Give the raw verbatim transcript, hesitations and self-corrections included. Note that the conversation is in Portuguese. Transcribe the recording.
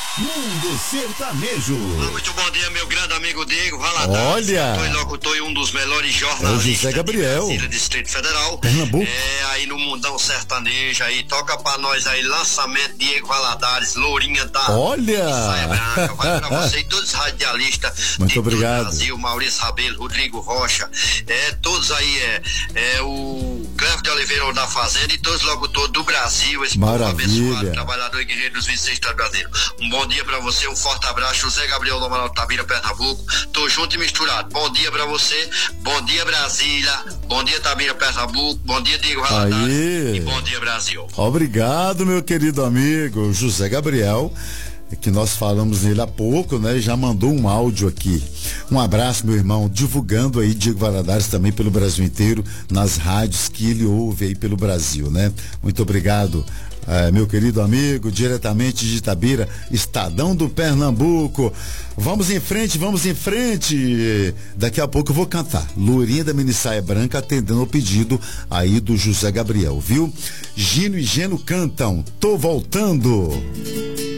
Mundo Sertanejo. Muito bom dia, meu grande amigo Diego Valadares. Olha! Sou locutor e um dos melhores É o jornalistas José Gabriel. de Brasília, Distrito Federal. Pernambuco. É, aí no Mundão Sertanejo, aí toca pra nós aí, lançamento Diego Valadares, Lourinha da Olha! Saia Branca. Vai pra você e todos os radialistas Muito de obrigado. todo o Brasil, Maurício Rabelo, Rodrigo Rocha, é, todos aí, é, é o Clevo de Oliveira da Fazenda e todos os locutores do Brasil, esse povo Maravilha. abençoado, trabalhador e guerreiro dos vinte e seis estados brasileiros. Um bom dia pra você, um forte abraço, José Gabriel do Amaral Tabira, Pernambuco. Tô junto e misturado. Bom dia pra você, bom dia Brasília, bom dia Tabira, Pernambuco, bom dia Diego Valadares Aí. e bom dia Brasil. Obrigado, meu querido amigo José Gabriel, que nós falamos nele há pouco, né? Já mandou um áudio aqui. Um abraço, meu irmão, divulgando aí Diego Valadares também pelo Brasil inteiro, nas rádios que ele ouve aí pelo Brasil, né? Muito obrigado. É, meu querido amigo, diretamente de Itabira, Estadão do Pernambuco. Vamos em frente, vamos em frente. Daqui a pouco eu vou cantar Lourinha da Mini Saia Branca, atendendo ao pedido aí do José Gabriel, viu? Gino e Geno cantam Tô Voltando.